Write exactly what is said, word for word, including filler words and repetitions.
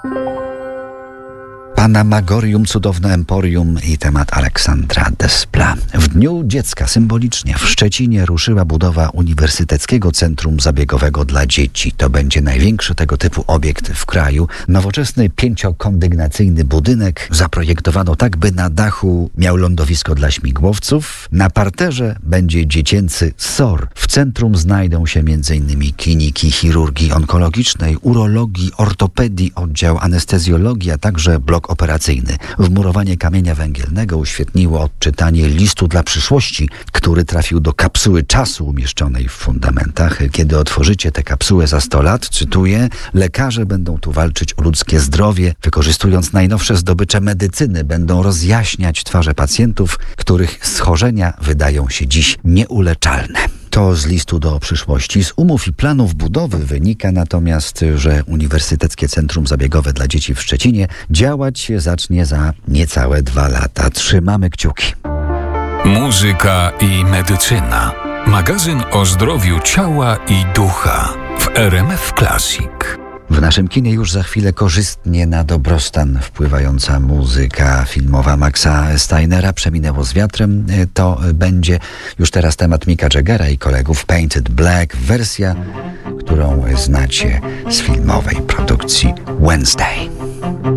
Panamagorium, cudowne emporium i temat Aleksandra Desplat. W Dniu Dziecka symbolicznie w Szczecinie ruszyła budowa Uniwersyteckiego Centrum Zabiegowego dla Dzieci. To będzie największy tego typu obiekt w kraju. Nowoczesny, pięciokondygnacyjny budynek zaprojektowano tak, by na dachu miał lądowisko dla śmigłowców. Na parterze będzie dziecięcy S O R. W centrum znajdą się m.in. kliniki chirurgii onkologicznej, urologii, ortopedii, oddział anestezjologii, a także blok operacyjny. Wmurowanie kamienia węgielnego uświetniło odczytanie listu dla przyszłości, który trafił do kapsuły czasu umieszczonej w fundamentach. Kiedy otworzycie tę kapsułę za sto lat, cytuję, lekarze będą tu walczyć o ludzkie zdrowie, wykorzystując najnowsze zdobycze medycyny, będą rozjaśniać twarze pacjentów, których schorzenia wydają się dziś nieuleczalne. To z listu do przyszłości. Z umów i planów budowy wynika natomiast, że Uniwersyteckie Centrum Zabiegowe dla Dzieci w Szczecinie działać zacznie za niecałe dwa lata. Trzymamy kciuki. Muzyka i medycyna. Magazyn o zdrowiu ciała i ducha w R M F Classic. W naszym kinie już za chwilę korzystnie na dobrostan wpływająca muzyka filmowa Maxa Steinera. Przeminęło z wiatrem. To będzie już teraz temat Micka Jaggera i kolegów. Painted Black, wersja, którą znacie z filmowej produkcji Wednesday.